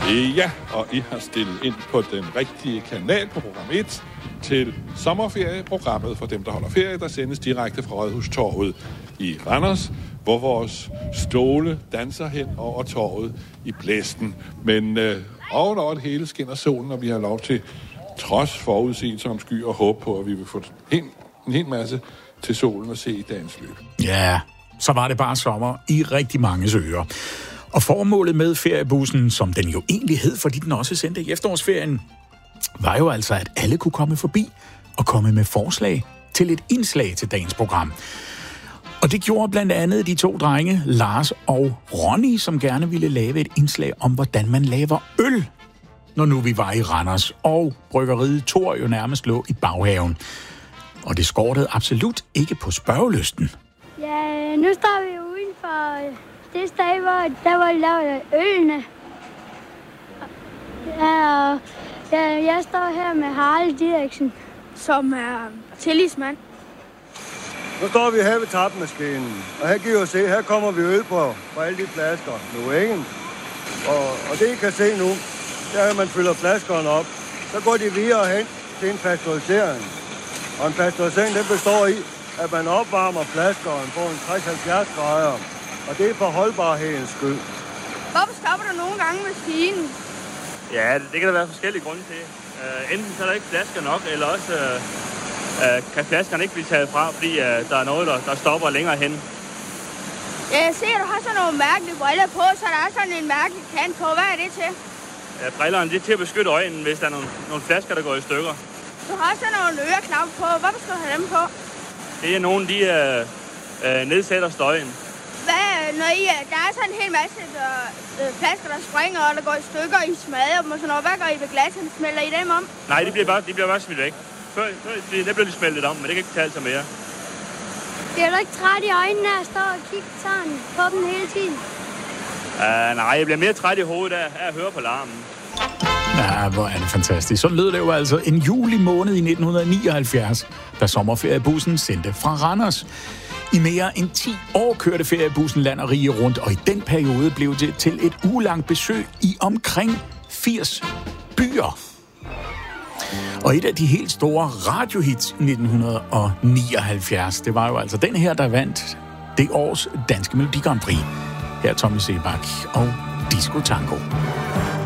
Ja, og I har stillet ind på den rigtige kanal på program 1 til sommerferieprogrammet for dem, der holder ferie, der sendes direkte fra Rådhustorvet i Randers, hvor vores stole danser hen over torvet i blæsten. Men ovenover det hele skinner solen, og vi har lov til, trods forudsigelser om sky og håb på, at vi vil få en hel masse til solen at se i dagens løb. Ja, så var det bare sommer i rigtig mange ører. Og formålet med feriebussen, som den jo egentlig hed, fordi den også sendte i efterårsferien, var jo altså, at alle kunne komme forbi og komme med forslag til et indslag til dagens program. Og det gjorde blandt andet de to drenge, Lars og Ronny, som gerne ville lave et indslag om, hvordan man laver øl, når nu vi var i Randers, og bryggeriet Thor jo nærmest lå i baghaven. Og det skortede absolut ikke på spørgelysten. Ja, nu står vi uden for det sted, hvor de laver ølene. Ja, og jeg står her med Harald Didriksen, som er tillidsmand. Nu står vi her ved tapmaskinen, og her kan I jo se, her kommer vi øl på alle de flasker nu, ikke? Og det I kan se nu, det er, at man fylder flaskerne op. Så går de videre hen til en pasteurisering. Og en pasteurisering, den består i, at man opvarmer flaskerne på en 60-70 grader. Og det er for holdbarhedens skyld. Hvorfor stopper du nogle gange maskinen? Ja, det kan der være forskellige grunde til. Enten så er der ikke flasker nok, eller også kan flaskerne ikke blive taget fra, fordi der er noget, der stopper længere hen. Jeg ser, du har sådan nogle mærkelige briller på, så der er sådan en mærkelig kant på. Hvad er det til? Ja, brillerne det er til at beskytte øjnene, hvis der er nogle flasker, der går i stykker. Du har sådan nogle øreknapper på. Hvorfor skal du have dem på? Det er nogle, de nedsætter støjen. Der er sådan en hel masse flasker, der springer, og der går i stykker, I smadrer dem og sådan noget. Hvad gør I ved glassene? Smelter I dem om? Nej, de bliver bare smidt væk. Før det bliver de smeltet om, men det kan ikke betale sig mere. Bliver du ikke træt i øjnene af at stå og kigge på dem hele tiden? Nej, jeg bliver mere træt i hovedet af at høre på larmen. Ja, hvor er det fantastisk. Så lød det jo altså en juli måned i 1979, da sommerferiebussen sendte fra Randers. I mere end 10 år kørte feriebussen land og rige rundt, og i den periode blev det til et ugelangt besøg i omkring 80 byer. Og et af de helt store radiohits i 1979, det var jo altså den her, der vandt det års danske Melodi Grand Prix. Her er Tommy Sebak og Disco Tango.